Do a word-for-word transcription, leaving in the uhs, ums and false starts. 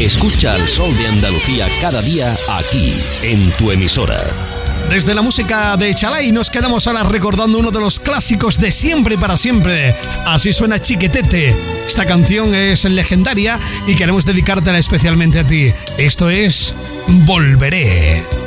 Escucha al Sol de Andalucía cada día aquí, en tu emisora. Desde la música de Chalay nos quedamos ahora recordando uno de los clásicos de siempre y para siempre. Así suena Chiquetete. Esta canción es legendaria y queremos dedicártela especialmente a ti. Esto es Volveré.